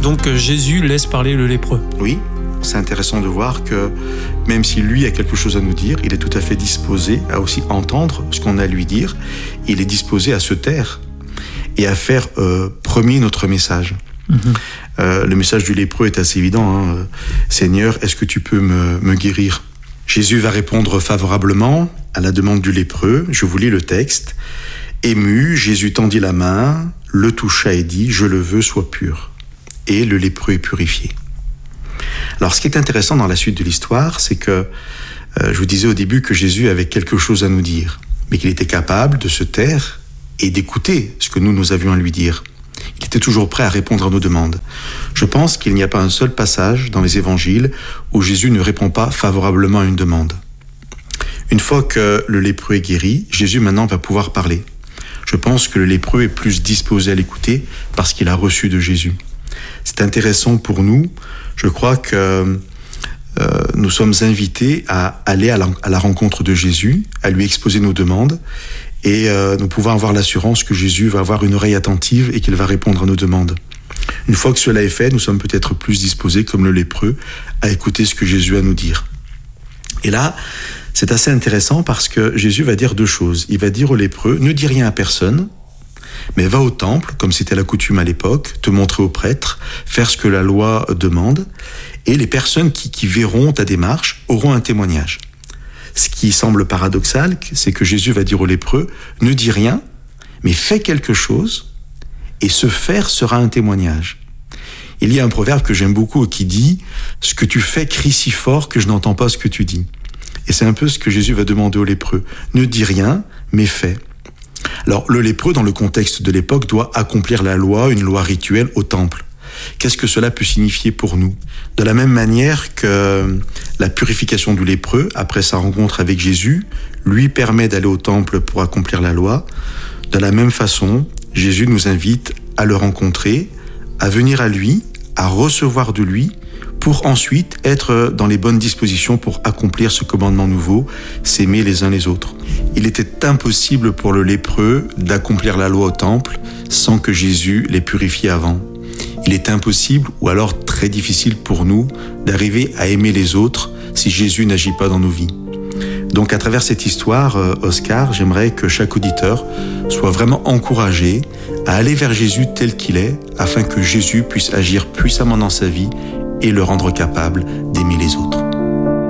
Donc Jésus laisse parler le lépreux. Oui, c'est intéressant de voir que même si lui a quelque chose à nous dire, il est tout à fait disposé à aussi entendre ce qu'on a à lui dire. Il est disposé à se taire et à faire premier notre message. Le message du lépreux est assez évident. Seigneur, est-ce que tu peux me guérir? Jésus va répondre favorablement à la demande du lépreux. Je vous lis le texte. Ému, Jésus tendit la main, le toucha et dit « Je le veux, sois pur ». Et le lépreux est purifié. Alors, ce qui est intéressant dans la suite de l'histoire, c'est que je vous disais au début que Jésus avait quelque chose à nous dire, mais qu'il était capable de se taire et d'écouter ce que nous avions à lui dire. Il était toujours prêt à répondre à nos demandes. Je pense qu'il n'y a pas un seul passage dans les évangiles où Jésus ne répond pas favorablement à une demande. Une fois que le lépreux est guéri, Jésus maintenant va pouvoir parler. Je pense que le lépreux est plus disposé à l'écouter parce qu'il a reçu de Jésus. C'est intéressant pour nous. Je crois que nous sommes invités à aller à la rencontre de Jésus, à lui exposer nos demandes, et nous pouvons avoir l'assurance que Jésus va avoir une oreille attentive et qu'il va répondre à nos demandes. Une fois que cela est fait, nous sommes peut-être plus disposés, comme le lépreux, à écouter ce que Jésus a à nous dire. Et là, c'est assez intéressant parce que Jésus va dire deux choses. Il va dire au lépreux, ne dis rien à personne, mais va au temple, comme c'était la coutume à l'époque, te montrer au prêtre, faire ce que la loi demande, et les personnes qui verront ta démarche auront un témoignage. Ce qui semble paradoxal, c'est que Jésus va dire au lépreux, ne dis rien, mais fais quelque chose, et ce faire sera un témoignage. Il y a un proverbe que j'aime beaucoup qui dit « Ce que tu fais crie si fort que je n'entends pas ce que tu dis ». Et c'est un peu ce que Jésus va demander au lépreux. Ne dis rien, mais fais. Alors, le lépreux, dans le contexte de l'époque, doit accomplir la loi, une loi rituelle au temple. Qu'est-ce que cela peut signifier pour nous? De la même manière que la purification du lépreux, après sa rencontre avec Jésus, lui permet d'aller au temple pour accomplir la loi, de la même façon, Jésus nous invite à le rencontrer, à venir à lui, à recevoir de lui, pour ensuite être dans les bonnes dispositions pour accomplir ce commandement nouveau, s'aimer les uns les autres. Il était impossible pour le lépreux d'accomplir la loi au temple sans que Jésus l'ait purifié avant. Il est impossible, ou alors très difficile pour nous, d'arriver à aimer les autres si Jésus n'agit pas dans nos vies. Donc à travers cette histoire, Oscar, j'aimerais que chaque auditeur soit vraiment encouragé à aller vers Jésus tel qu'il est, afin que Jésus puisse agir puissamment dans sa vie et le rendre capable d'aimer les autres.